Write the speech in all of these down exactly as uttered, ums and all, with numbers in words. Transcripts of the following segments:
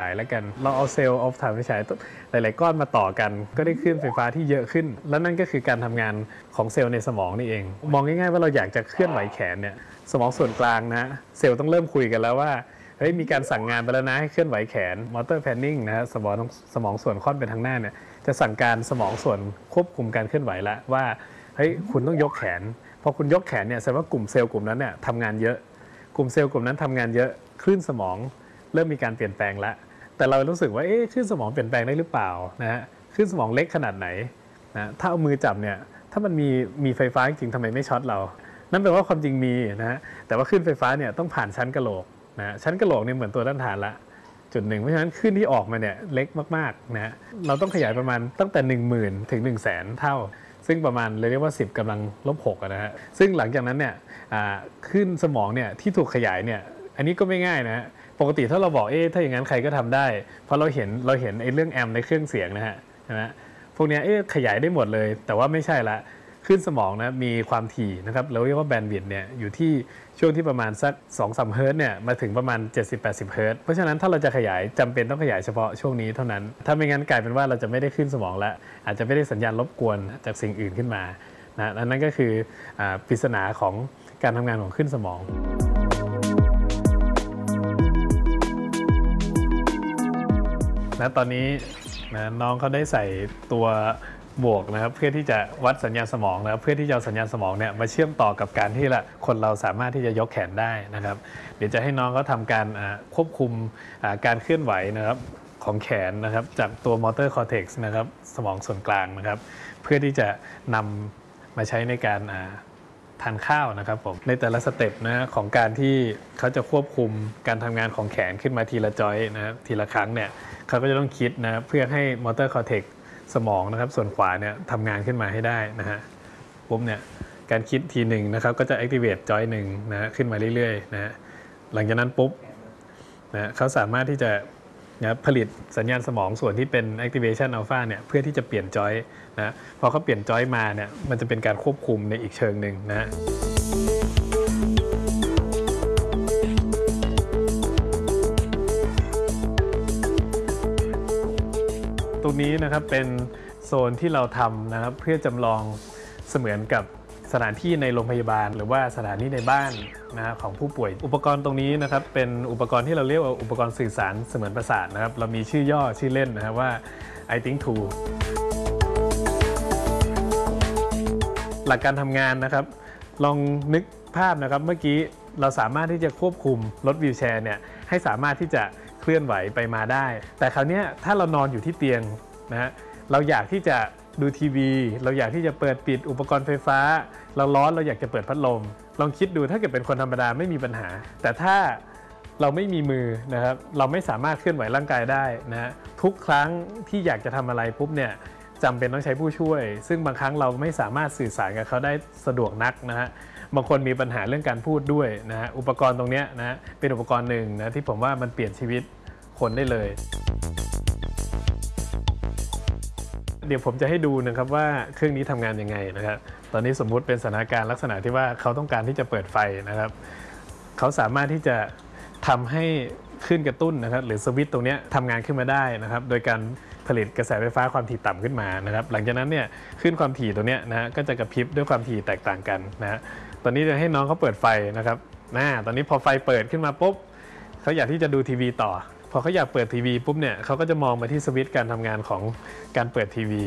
ายแล้วกันเราเอาเซลล์เอาถ่านไฟฉายหลายๆก้อนมาต่อกันก็ได้คลื่นไฟฟ้าที่เยอะขึ้นแล้วนั่นก็คือการทำงานของเซลล์ในสมองนี่เองมองง่ายๆว่าเราอยากจะเคลื่อนไหวแขนเนี่ยสมองส่วนกลางนะเซลล์ต้องเริ่มคุยกันแล้วว่าเฮ้ยมีการสั่งงานไปแล้วนะให้เคลื่อนไหวแขนมอเตอร์แพนนิ่งนะฮะสมองสมองส่วนค่อนไปทางหน้าเนี่ยจะสั่งการสมองส่วนควบคุมการเคลื่อนไหวแล้วว่าเฮ้ยคุณต้องยกแขนพอคุณยกแขนเนี่ยแสดงว่ากลุ่มเซลล์กลุ่มนั้นเนี่ยทำงานเยอะกลุ่มเซลล์กลุ่มนั้นทำงานเยอะคลื่นสมองเริ่มมีการเปลี่ยนแปลงแล้วแต่เรารู้สึกว่าเอ๊ะคลื่นสมองเปลี่ยนแปลงได้หรือเปล่านะฮะคลื่นสมองเล็กขนาดไหนนะถ้าเอามือจับเนี่ยถ้ามันมีมีไฟฟ้าจริงๆทำไมไม่ช็อตเรานั่นแปลว่าความจริงมีนะฮะแต่ว่าคลื่นไฟฟ้าเนี่ยต้องผ่านชั้นกะโหลกนะชั้นกะโหลกเนี่ยเหมือนตัวต้านทานละจุดหนึ่งเพราะฉะนั้นคลื่นที่ออกมาเนี่ยเล็กมากๆนะฮะเราต้องขยายประมาณตั้งแต่ หนึ่งหมื่น ถึง หนึ่งแสน เท่าซึ่งประมาณเรียกว่าสิบกำลังลบหกนะฮะซึ่งหลังจากนั้นเนี่ยคลื่นสมองเนี่ยที่ถูกขยายเนี่ยอันนี้ก็ไม่ง่ายนะฮะปกติถ้าเราบอกเอ๊ะถ้าอย่างนั้นใครก็ทำได้เพราะเราเห็นเราเห็นไอ้เรื่องแอมในเครื่องเสียงนะฮะใช่ไหมพวกนี้เอ๊ะขยายได้หมดเลยแต่ว่าไม่ใช่ละคลื่นสมองนะมีความถี่นะครับเราเรียกว่าแบนด์วิดต์เนี่ยอยู่ที่ช่วงที่ประมาณสัก สองถึงสาม เฮิร์ตซ์เนี่ยมาถึงประมาณ เจ็ดสิบถึงแปดสิบ เฮิร์ตซ์เพราะฉะนั้นถ้าเราจะขยายจำเป็นต้องขยายเฉพาะช่วงนี้เท่านั้นถ้าไม่งั้นกลายเป็นว่าเราจะไม่ได้คลื่นสมองแล้วอาจจะไม่ได้สัญญาณรบกวนจากสิ่งอื่นขึ้นมานะนั่นก็คือปริศนาของการทำงานของคลื่นสมองนะตอนนี้นะน้องเขาได้ใส่ตัวบวกนะครับเพื่อที่จะวัดสัญญาณสมองนะครับเพื่อที่จะเอาสัญญาณสมองเนี่ยมาเชื่อมต่อกับการที่ละคนเราสามารถที่จะยกแขนได้นะครับเดี๋ยวจะให้น้องเขาทำการควบคุมการเคลื่อนไหวนะครับของแขนนะครับจากตัวมอเตอร์คอร์เท็กซ์นะครับสมองส่วนกลางนะครับเพื่อที่จะนำมาใช้ในการทานข้าวนะครับผมในแต่ละสเต็ปนะของการที่เขาจะควบคุมการทำงานของแขนขึ้นมาทีละจอยนะทีละครั้งเนี่ยเขาก็จะต้องคิดนะเพื่อให้มอเตอร์คอร์เท็กซ์สมองนะครับส่วนขวาเนี่ยทำงานขึ้นมาให้ได้นะฮะปุ๊บเนี่ยการคิดทีหนึ่งนะครับก็จะ activate จอยหนึ่งนะขึ้นมาเรื่อยๆนะฮะหลังจากนั้นปุ๊บนะเขาสามารถที่จะนะผลิตสัญญาณสมองส่วนที่เป็น activation alpha เนี่ยเพื่อที่จะเปลี่ยนจอยนะพอเขาเปลี่ยนจอยมาเนี่ยมันจะเป็นการควบคุมในอีกเชิงหนึ่งนะฮะตรงนี้นะครับเป็นโซนที่เราทำนะครับเพื่อจำลองเสมือนกับสถานที่ในโรงพยาบาลหรือว่าสถานที่ในบ้านนะของผู้ป่วยอุปกรณ์ตรงนี้นะครับเป็นอุปกรณ์ที่เราเรียกว่าอุปกรณ์สื่อสารเสมือนประสาทนะครับเรามีชื่อย่อชื่อเล่นนะครับว่า I think two หลักการทำงานนะครับลองนึกภาพนะครับเมื่อกี้เราสามารถที่จะควบคุมรถวีลแชร์เนี่ยให้สามารถที่จะเคลื่อนไหวไปมาได้แต่คราวนี้ถ้าเรานอนอยู่ที่เตียงนะฮะเราอยากที่จะดูทีวีเราอยากที่จะเปิดปิดอุปกรณ์ไฟฟ้าเราร้อนเราอยากจะเปิดพัดลมลองคิดดูถ้าเกิดเป็นคนธรรมดาไม่มีปัญหาแต่ถ้าเราไม่มีมือนะครับเราไม่สามารถเคลื่อนไหวร่างกายได้นะฮะทุกครั้งที่อยากจะทำอะไรปุ๊บเนี่ยจำเป็นต้องใช้ผู้ช่วยซึ่งบางครั้งเราไม่สามารถสื่อสารกับเขาได้สะดวกนักนะฮะบางคนมีปัญหาเรื่องการพูดด้วยนะฮะอุปกรณ์ตรงนี้นะเป็นอุปกรณ์หนึ่งนะที่ผมว่ามันเปลี่ยนชีวิตคนได้เลยเดี๋ยวผมจะให้ดูนะครับว่าเครื่องนี้ทำงานยังไงนะครับตอนนี้สมมุติเป็นสถานการณ์ลักษณะที่ว่าเขาต้องการที่จะเปิดไฟนะครับเขาสามารถที่จะทำให้คลื่นกระตุ้นนะครับหรือสวิตช์ตรงนี้ทำงานขึ้นมาได้นะครับโดยการผลิตกระแสไฟฟ้าความถี่ต่ำขึ้นมานะครับหลังจากนั้นเนี่ยคลื่นความถี่ตัวนี้นะฮะก็จะกระพริบด้วยความถี่แตกต่างกันนะฮะตอนนี้จะให้น้องเขาเปิดไฟนะครับนะตอนนี้พอไฟเปิดขึ้นมาปุ๊บเขาอยากที่จะดูทีวีต่อพอเขาอยากเปิดทีวีปุ๊บเนี่ยเขาก็จะมองมาที่สวิตช์การทำงานของการเปิดทีวี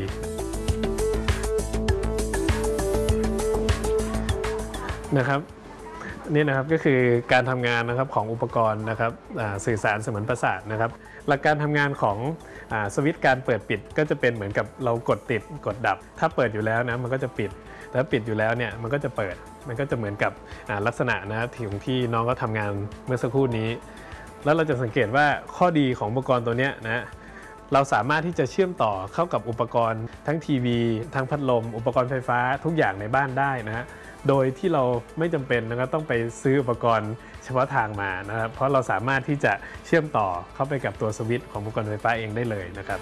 นะครับนี่นะครับก็คือการทำงานนะครับของอุปกรณ์นะครับสื่อสารเสมือนประสาทนะครับหลักการทำงานของสวิตช์การเปิดปิดก็จะเป็นเหมือนกับเรากดติดกดดับถ้าเปิดอยู่แล้วนะมันก็จะปิดถ้าปิดอยู่แล้วเนี่ยมันก็จะเปิดมันก็จะเหมือนกับลักษณะนะที่ของที่น้องก็ทำงานเมื่อสักครู่นี้แล้วเราจะสังเกตว่าข้อดีของอุปกรณ์ตัวนี้นะเราสามารถที่จะเชื่อมต่อเข้ากับอุปกรณ์ทั้งทีวีทั้งพัดลมอุปกรณ์ไฟฟ้าทุกอย่างในบ้านได้นะฮะโดยที่เราไม่จำเป็นนะครับต้องไปซื้ออุปกรณ์เฉพาะทางมานะครับเพราะเราสามารถที่จะเชื่อมต่อเข้าไปกับตัวสวิตช์ของอุปกรณ์ไฟฟ้าเองได้เลยนะครับ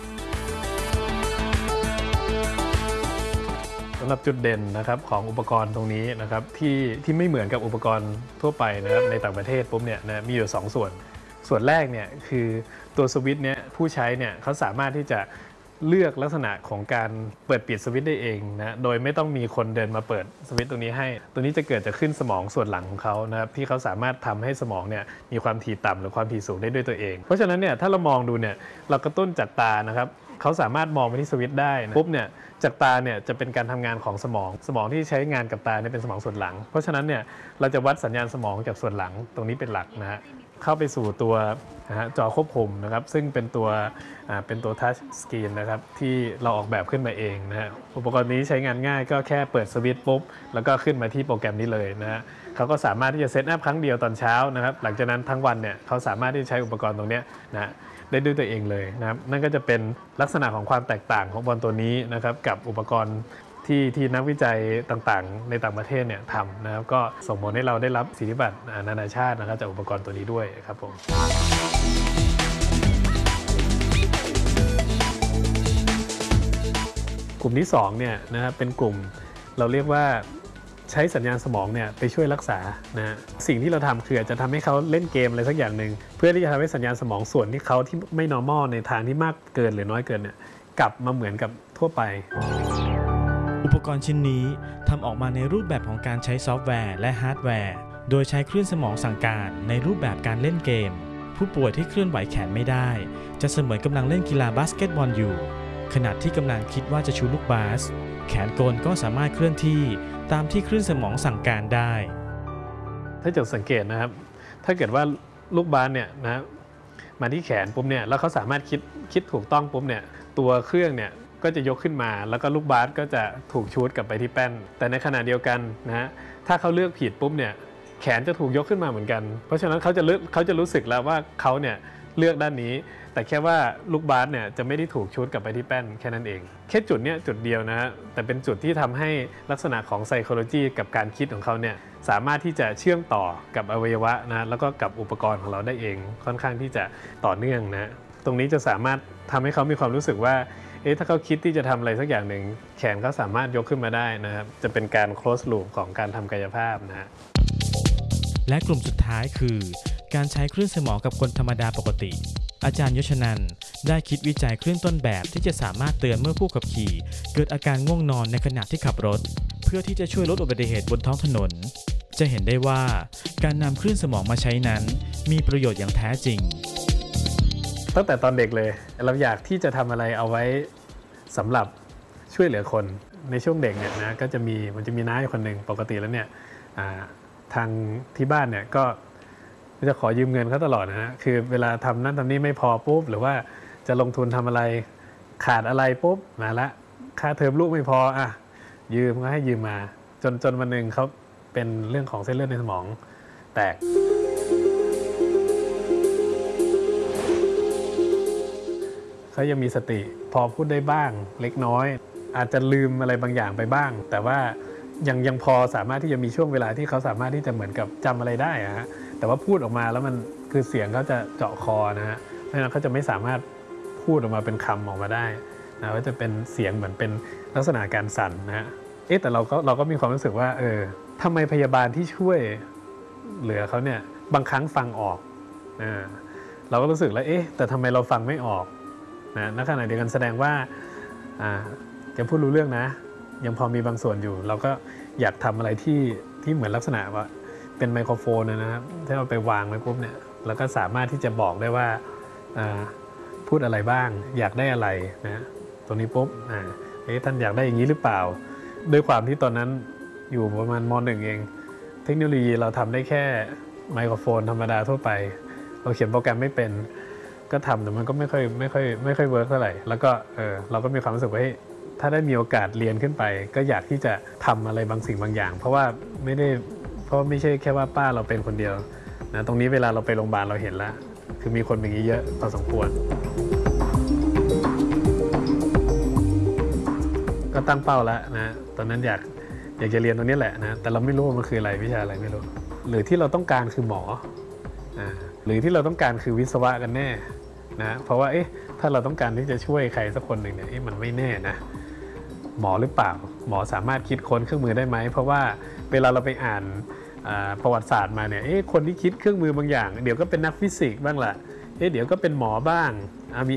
สำหรับจุดเด่นนะครับของอุปกรณ์ตรงนี้นะครับที่ที่ไม่เหมือนกับอุปกรณ์ทั่วไปนะครับในต่างประเทศปุ๊บเนี่ยนะมีอยู่สองส่วนส่วนแรกเนี่ยคือตัวสวิตช์เนี่ยผู้ใช้เนี่ยเขาสามารถที่จะเลือกลักษณะของการเปิดปิดสวิตช์ได้เองนะโดยไม่ต้องมีคนเดินมาเปิดสวิตช์ตรงนี้ให้ตัวนี้จะเกิดจากขึ้นสมองส่วนหลังของเขานะครับที่เขาสามารถทำให้สมองเนี่ยมีความถี่ต่ำหรือความถี่สูงได้ด้วยตัวเองเพราะฉะนั้นเนี่ยถ้าเรามองดูเนี่ยเรากระตุ้นจากตานะครับเขาสามารถมองไปที่สวิตช์ได้ปุ๊บเนี่ยจากตาเนี่ยจะเป็นการทำงานของสมองสมองที่ใช้งานกับตาเนี่ยเป็นสมองส่วนหลังเพราะฉะนั้นเนี่ยเราจะวัดสัญญาณสมองจากส่วนหลังตรงนี้เป็นหลักนะฮะเข้าไปสู่ตัวนะฮะจอควบคุมนะครับซึ่งเป็นตัวเป็นตัวทัชสกรีนนะครับที่เราออกแบบขึ้นมาเองนะฮะอุปกรณ์นี้ใช้งานง่ายก็แค่เปิดสวิตช์ปุ๊บแล้วก็ขึ้นมาที่โปรแกรมนี้เลยนะฮะเขาก็สามารถที่จะเซตอัพครั้งเดียวตอนเช้านะครับหลังจากนั้นทั้งวันเนี่ยเขาสามารถที่จะใช้อุปกรณ์ตรงนี้นะได้ด้วยตัวเองเลยนะครับนั่นก็จะเป็นลักษณะของความแตกต่างของบอลตัวนี้นะครับกับอุปกรณ์ที่ที่นักวิจัยต่างๆในต่างประเทศเนี่ยทำนะครับก็ส่งผลให้เราได้รับสิทธิบัตรนานาชาตินะครับจากอุปกรณ์ตัวนี้ด้วยครับผมกลุ่มที่สองเนี่ยนะครับเป็นกลุ่มเราเรียกว่าใช้สัญญาณสมองเนี่ยไปช่วยรักษานะสิ่งที่เราทำคืออาจจะทำให้เขาเล่นเกมอะไรสักอย่างหนึ่งเพื่อที่จะทำให้สัญญาณสมองส่วนที่เขาที่ไม่ normal ในทางที่มากเกินหรือน้อยเกินเนี่ยกลับมาเหมือนกับทั่วไปอุปกรณ์ชิ้นนี้ทำออกมาในรูปแบบของการใช้ซอฟต์แวร์และฮาร์ดแวร์โดยใช้คลื่นสมองสั่งการในรูปแบบการเล่นเกมผู้ป่วยที่เคลื่อนไหวแขนไม่ได้จะเสมือนกำลังเล่นกีฬาบาสเกตบอลอยู่ขณะที่กำลังคิดว่าจะชูลูกบาสแขนกลก็สามารถเคลื่อนที่ตามที่คลื่นสมองสั่งการได้ถ้าจะสังเกตนะครับถ้าเกิดว่าลูกบาสเนี่ยนะมาที่แขนปุ๊บเนี่ยแล้วเขาสามารถคิดคิดถูกต้องปุ๊บเนี่ยตัวเครื่องเนี่ยก็จะยกขึ้นมาแล้วก็ลูกบาสก็จะถูกชูดกลับไปที่แป้นแต่ในขณะเดียวกันนะฮะถ้าเขาเลือกผิดปุ๊บเนี่ยแขนจะถูกยกขึ้นมาเหมือนกันเพราะฉะนั้นเขาจะเลือกเขาจะรู้สึกแล้วว่าเขาเนี่ยเลือกด้านนี้แต่แค่ว่าลูกบาสเนี่ยจะไม่ได้ถูกชูดกลับไปที่แป้นแค่นั้นเองแค่จุดเนี้ยจุดเดียวนะฮะแต่เป็นจุดที่ทำให้ลักษณะของ psychology กับการคิดของเขาเนี่ยสามารถที่จะเชื่อมต่อกับอวัยวะนะแล้วก็กับอุปกรณ์ของเราได้เองค่อนข้างที่จะต่อเนื่องนะตรงนี้จะสามารถทำให้เขามีความรู้สึกว่าเอ๊ะถ้าเขาคิดที่จะทำอะไรสักอย่างหนึ่งแขนเขาสามารถยกขึ้นมาได้นะครับจะเป็นการ close loop ของการทำกายภาพนะฮะและกลุ่มสุดท้ายคือการใช้คลื่นสมองกับคนธรรมดาปกติอาจารย์ยศนันท์ได้คิดวิจัยคลื่นต้นแบบที่จะสามารถเตือนเมื่อผู้ขับขี่เกิดอาการง่วงนอนในขณะที่ขับรถเพื่อที่จะช่วยลดอุบัติเหตุบนท้องถนนจะเห็นได้ว่าการนำคลื่นสมองมาใช้นั้นมีประโยชน์อย่างแท้จริงตั้งแต่ตอนเด็กเลยเราอยากที่จะทำอะไรเอาไว้สำหรับช่วยเหลือคนในช่วงเด็กเนี่ยนะก็จะมีมันจะมีน้าอยู่คนหนึ่งปกติแล้วเนี่ยทางที่บ้านเนี่ยก็จะขอยืมเงินเขาตลอดนะฮะคือเวลาทำนั่นทำนี่ไม่พอปุ๊บหรือว่าจะลงทุนทำอะไรขาดอะไรปุ๊บมาละค่าเทอมลูกไม่พออ่ะยืมก็ให้ยืมมาจนจนวันหนึ่งเขาเป็นเรื่องของเส้นเลือดในสมองแตกเขายังมีสติพอพูดได้บ้างเล็กน้อยอาจจะลืมอะไรบางอย่างไปบ้างแต่ว่ายังยังพอสามารถที่จะมีช่วงเวลาที่เขาสามารถที่จะเหมือนกับจำอะไรได้อะฮะแต่ว่าพูดออกมาแล้วมันคือเสียงเขาจะเจาะคอนะฮะเพราะฉะนั้นเขาจะไม่สามารถพูดออกมาเป็นคำออกมาได้นะก็จะเป็นเสียงเหมือนเป็นลักษณะการสั่นนะฮะเอ๊ะแต่เราก็เราก็มีความรู้สึกว่าเออทำไมพยาบาลที่ช่วยเหลือเขาเนี่ยบางครั้งฟังออกนะเราก็รู้สึกแล้วเอ๊ะแต่ทำไมเราฟังไม่ออกนะณขณะเดียวกันแสดงว่าอ่าแกพูดรู้เรื่องนะยังพอมีบางส่วนอยู่เราก็อยากทำอะไรที่ที่เหมือนลักษณะว่าเป็นไมโครโฟนนะครับที่เราไปวางไว้ปุ๊บเนี่ยแล้วก็สามารถที่จะบอกได้ว่าพูดอะไรบ้างอยากได้อะไรนะตรงนี้ปุ๊บอ่าเอ๊ะท่านอยากได้อย่างนี้หรือเปล่าด้วยความที่ตอนนั้นอยู่ประมาณม.หนึ่ง เองเทคโนโลยีเราทำได้แค่ไมโครโฟนธรรมดาทั่วไปเราเขียนโปรแกรมไม่เป็นก็ทำแต่มันก็ไม่ค่อยไม่ค่อยไม่ค่อยเวิร์กเท่าไหร่แล้วก็เออเราก็มีความรู้สึกว่าถ้าได้มีโอกาสเรียนขึ้นไปก็อยากที่จะทำอะไรบางสิ่งบางอย่างเพราะว่าไม่ได้เพราะไม่ใช่แค่ว่าป้าเราเป็นคนเดียวนะตรงนี้เวลาเราไปโรงพยาบาลเราเห็นแล้วคือมีคนอย่างนี้เยอะพอสมควรก็ตั้งเป้าแล้วนะตอนนั้นอยากอยากจะเรียนตรงนี้แหละนะแต่เราไม่รู้ว่ามันคืออะไรวิชาอะไรไม่รู้หรือที่เราต้องการคือหมออ่าหรือที่เราต้องการคือวิศวะกันแน่นะเพราะว่าเอ๊ะถ้าเราต้องการที่จะช่วยใครสักคนหนึ่งเนี่ยเอ๊ะมันไม่แน่นะหมอหรือเปล่าหมอสามารถคิดค้นเครื่องมือได้ไหมเพราะว่าเวลาเราไปอ่านอ่าประวัติศาสตร์มาเนี่ยเอ๊ะคนที่คิดเครื่องมือบางอย่างเดี๋ยวก็เป็นนักฟิสิกส์บ้างล่ะเอ๊ะเดี๋ยวก็เป็นหมอบ้างอ่ามี